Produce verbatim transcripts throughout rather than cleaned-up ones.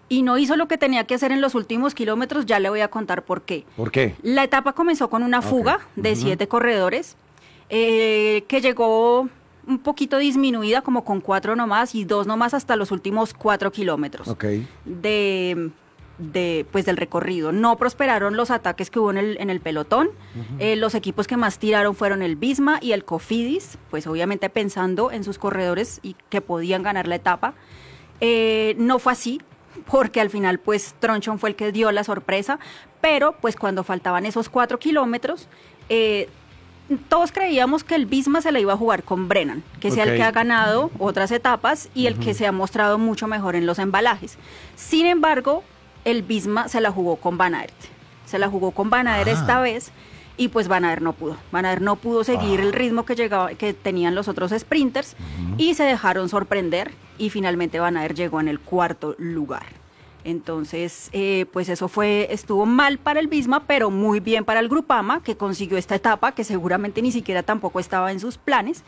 y no hizo lo que tenía que hacer en los últimos kilómetros. Ya le voy a contar por qué. ¿Por qué? La etapa comenzó con una fuga Okay. de Uh-huh. siete corredores, eh, que llegó un poquito disminuida, como con cuatro nomás y dos nomás hasta los últimos cuatro kilómetros Ok. de, de, pues, del recorrido. No prosperaron los ataques que hubo en el, en el pelotón. Uh-huh. Eh, los equipos que más tiraron fueron el Visma y el Cofidis, pues obviamente pensando en sus corredores y que podían ganar la etapa. Eh, no fue así, porque al final pues Tronchon fue el que dio la sorpresa, pero pues cuando faltaban esos cuatro kilómetros, eh, todos creíamos que el Visma se la iba a jugar con Brennan, que sea Okay. el que ha ganado otras etapas y el Uh-huh. que se ha mostrado mucho mejor en los embalajes. Sin embargo, el Visma se la jugó con Van Aert. Se la jugó con Van Aert Ah. esta vez y pues Van Aert no pudo. Van Aert no pudo seguir Ah. el ritmo que, llegaba, que tenían los otros sprinters Uh-huh. y se dejaron sorprender y finalmente Van Aert llegó en el cuarto lugar. Entonces, eh, pues eso fue, estuvo mal para el Visma, pero muy bien para el Grupama, que consiguió esta etapa, que seguramente ni siquiera tampoco estaba en sus planes.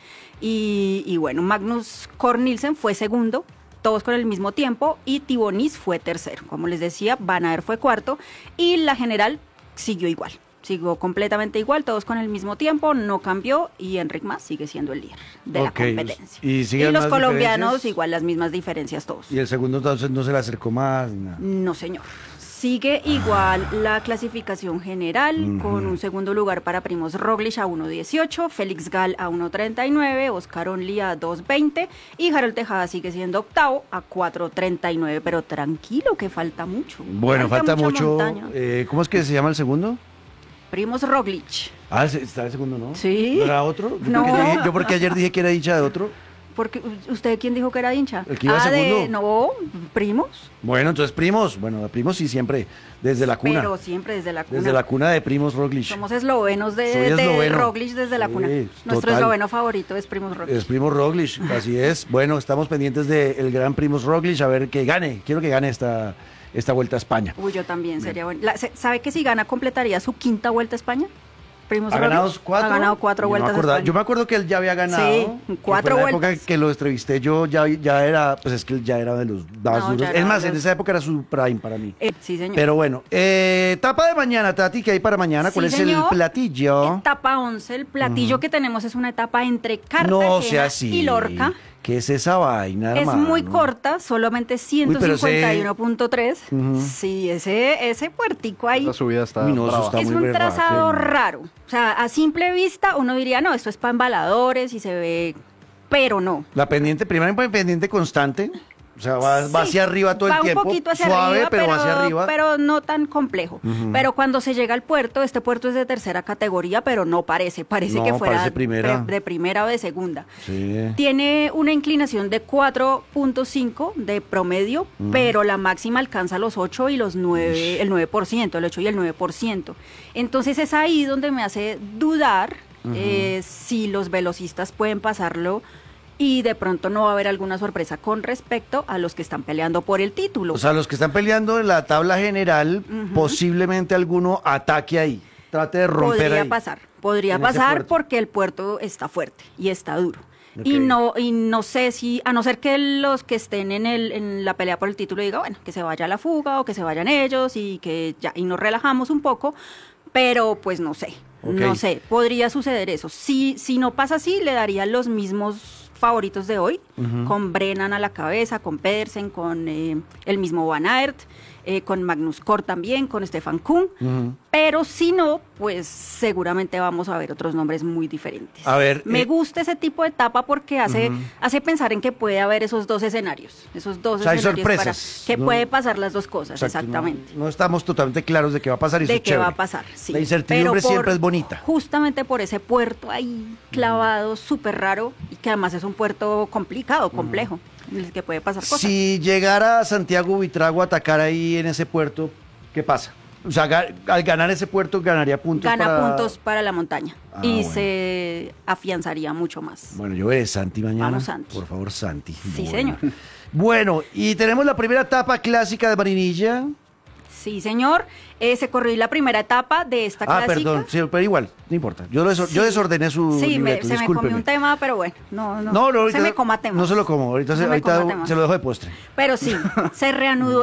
Y, y bueno, Magnus Cort Nielsen fue segundo, todos con el mismo tiempo, y Thibaut Nice fue tercero. Como les decía, Van Aert fue cuarto, y la general siguió igual. Siguió completamente igual, todos con el mismo tiempo, no cambió y Enric Mas sigue siendo el líder de Okay. la competencia. ¿Y, Y, siguen los más colombianos diferencias? igual las mismas diferencias todos. Y el segundo entonces no se le acercó más. Nada. No, señor. Sigue igual la clasificación general, Ujú. con un segundo lugar para Primoz Roglic a uno dieciocho, Félix Gal a uno treinta y nueve, Oscar Only a dos veinte y Harold Tejada sigue siendo octavo a cuatro treinta y nueve, pero tranquilo que falta mucho. Bueno, falta mucha mucho. montaña. Eh, ¿Cómo es que se llama el segundo? Primoz Roglic. Ah, ese- está el segundo, ¿no? Sí. ¿No era otro? Yo No. porque, dije- yo porque ayer dije que era hincha de otro. Porque ¿usted quién dijo que era hincha? El que iba ah, segundo. de no, Primos. Bueno, entonces primos. Bueno, primos sí siempre, desde la cuna. Pero siempre desde la cuna. Desde la cuna de Primos Roglic. Somos eslovenos de, Soy de esloveno. Roglic desde la cuna. Sí, Nuestro total. esloveno favorito es Primoz Roglic. Es Primoz Roglic, así es. Bueno, estamos pendientes del gran Primoz Roglic, a ver que gane. Quiero que gane esta, esta Vuelta a España. Uy, yo también sería bueno. La- se- ¿Sabe que si gana completaría su quinta Vuelta a España? Primoz ¿Ha ganado Roglic cuatro? Ha ganado cuatro Yo me vueltas a acordaba- España. Yo me acuerdo que él ya había ganado. Sí, cuatro que fue en la vueltas. época que lo entrevisté yo, ya, ya era, pues es que él ya era de los más No, duros. ya era Es más, de en los- esa época era su prime para mí. Eh, sí, señor. Pero bueno, eh, etapa de mañana, Tati, ¿qué hay para mañana? ¿Cuál Sí, es el señor. platillo? Etapa once, el platillo que tenemos es una etapa entre Cartagena No sea así. y Lorca. ¿Qué es esa vaina, Es hermano? muy corta, solamente ciento cincuenta y uno punto tres. Ujú. Sí, ese, ese puertico ahí La subida está Uy, no, eso brava. está es muy un berraco. trazado raro. O sea, a simple vista uno diría, no, esto es para embaladores y se ve, pero no. La pendiente, primera pendiente constante, o sea, va, va Sí, hacia arriba todo va el tiempo, un poquito hacia suave, arriba, pero, va hacia arriba. pero no tan complejo. Ujú. Pero cuando se llega al puerto, este puerto es de tercera categoría, pero no parece, parece No, que fuera parece primera. pre- de primera o de segunda. Sí. Tiene una inclinación de cuatro punto cinco de promedio, Ujú. pero la máxima alcanza los ocho y los nueve, el nueve por ciento, el ocho y el nueve por ciento. Entonces es ahí donde me hace dudar eh, si los velocistas pueden pasarlo y de pronto no va a haber alguna sorpresa con respecto a los que están peleando por el título. O sea, los que están peleando en la tabla general, Ujú. posiblemente alguno ataque ahí, trate de romper podría ahí. pasar, podría en ese pasar puerto. porque el puerto está fuerte y está duro. Ok. Y no y no sé si, a no ser que los que estén en el en la pelea por el título digan, bueno, que se vaya a la fuga o que se vayan ellos y que ya y nos relajamos un poco, pero pues no sé, Ok. no sé, podría suceder eso. Si si no pasa así, le daría los mismos favoritos de hoy, Ujú. con Brennan a la cabeza, con Pedersen, con eh, el mismo Van Aert, eh, con Magnus Cort también, con Stefan Kuhn. Ujú. Pero si no, pues seguramente vamos a ver otros nombres muy diferentes. A ver, Me eh, gusta ese tipo de etapa porque hace, Ujú. hace pensar en que puede haber esos dos escenarios, esos dos O sea, hay escenarios sorpresas, para que ¿no? puede pasar las dos cosas, Exacto, exactamente. No, no estamos totalmente claros de qué va a pasar y eso De es qué va chévere. a pasar, sí. La incertidumbre Pero por- siempre es bonita. Justamente por ese puerto ahí clavado, súper raro, y que además es un puerto complicado, complejo, en el que puede pasar cosas. Si llegara Santiago Buitrago a atacar ahí en ese puerto, ¿qué pasa? O sea, ga- al ganar ese puerto ganaría puntos Gana para... puntos para la montaña Ah, y bueno. se afianzaría mucho más. Bueno, yo veré Santi mañana. Vamos, Santi. Por favor, Santi. Sí, Bueno. señor. Bueno, y tenemos la primera etapa clásica de Marinilla. Sí, señor. Eh, se corrió la primera etapa de esta Ah, clásica. perdón, sí, pero igual, no importa. Yo, desor- yo Sí. desordené su Sí, me- libreto, se me discúlpeme. comió un tema, pero bueno, no, no, No, no, ahorita, se me coma temas. no se lo como, ahorita, se, Se me ahorita coma temas. se lo dejo de postre. Pero sí, se reanudó